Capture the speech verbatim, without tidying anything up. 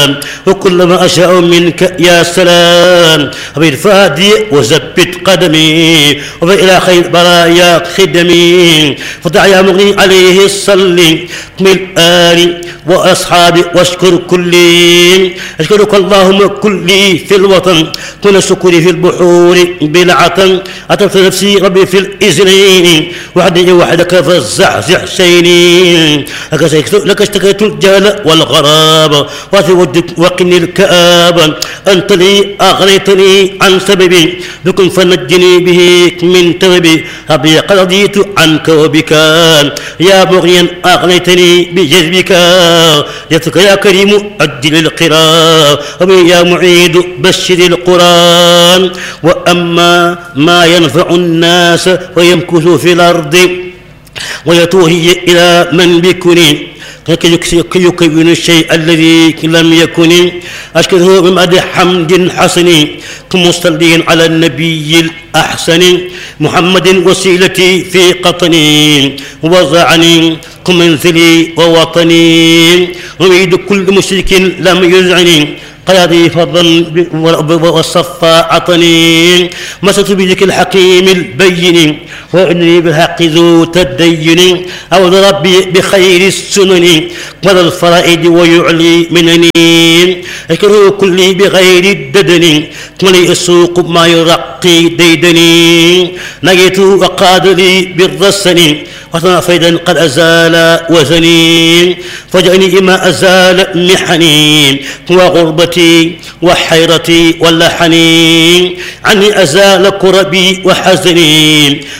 وكل ما أشاء منك يا سلام. أبي فادي وزبت قدمي وإلى خير برايا خدمي. فدع يا مغني عليه الصلي من آل وأصحابي واشكر كلي. أشكرك اللهم كلي في الوطن كن شكري في البحور بالعطن. أتبت نفسي ربي في الإذن وحدي وحدك فالزعزع شيني. لك اشتكيت الجهل والغراب وفي ودك وقني الكآب. أنت لي أغنيتني عن سببي بكم فنجني به من توبي. أبي قد رضيت عنك وبك يا مغنيا أغنيتني بجذبك. يتك يا كريم أجل القراء يا معيد بشر القرآن. وأما ما ينفع الناس ويمكث في الأرض ويتوهي إلى من بكني كي يكون الشيء الذي لم يكن. أشكره بمدح حمد حسن كمصلين على النبي الأحسن محمد وسيلتي في قطني وضعني كمنزلي ووطني. أريد كل مشرك لم يزعني قيادي فضل والصفا عطني. مسكت بذكر الحكيم البين وإني بالحق ذو تدين. أعوذ ربي بخير السنن وذا الفرائد ويعلي منني. أشكره كلي بغير الددن ولي السوق ما يرقي ديدني. نجيت وقاد لي بالرسن وطنا فيدا قد أزال وزني. فجأني إما أزال محني وغربتي وحيرتي واللحني. عني أزال كربي وحزني